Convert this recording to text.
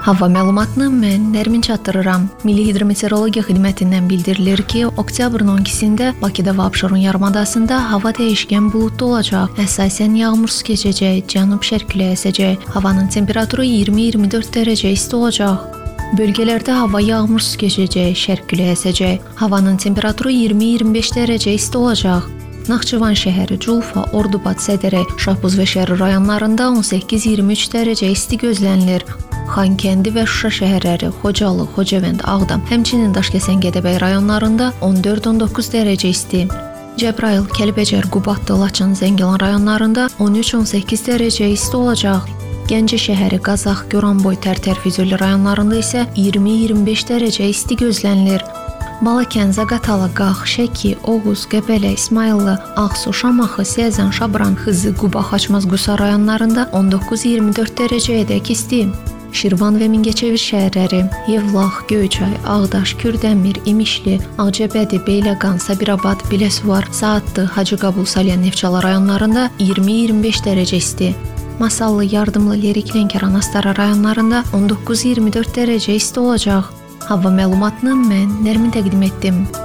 Hava məlumatını mən Nərmin çatdırıram. Milli Hidrometeorologiya Xidmətindən bildirilir ki, oktyabrın 12-sində Bakıda və Abşeron yarımadasında hava dəyişkən buludlu olacaq. Əsasən yağmursuz keçəcək, cənub-şərq küləyi əsəcək. Havanın temperaturu 20-24 dərəcə isti olacaq. Bölgələrdə hava yağmursuz keçəcək, şərq küləyi əsəcək. Havanın temperaturu 20-25 dərəcə isti olacaq. Naxçıvan şəhəri, Culfa, Ordubad, Sədərək, Şahbuz və Şərur rayonlarında 18-23 dərəcə isti gözlənilir. Xankəndi və Şuşa şəhərləri, Xocalı, Xocavənd, Ağdam, həmçinin Daşkəsən, Gədəbəy rayonlarında 14-19 dərəcə isti. Cəbrayıl, Kəlbəcər, Qubadlı, Laçın, Zəngilan rayonlarında 13-18 dərəcə isti olacaq. Gəncə şəhəri, Qazax, Goranboy, Tərtər, Füzuli rayonlarında isə 20-25 dərəcə isti gözlənilir. Balakən, Zaqatala, Qax, Şəki, Oğuz, Qəbələ, İsmayıllı, Ağsu, Şamaxı, Siyəzən, Şabran, Xızı, Quba, Xaçmaz, Qusa rayonlarında 19-24 dərəcəyədək isti. Şirvan və Mingəçevir şəhərləri, Yevlax, Göyçay, Ağdaş, Kürdəmir, İmişli, Ağcabədi, Beyləqan, Sabirabad, Biləsuvar, Saatlı, Hacıqabul, Salyan, Neftçala rayonlarında 20-25 dərəcə isti. Masallı, Yardımlı, Lerik, Lənkəran, Astara rayonlarında 19-24 dərəcə isti olacaq. Hava məlumatını mən Nərmin təqdim etdim.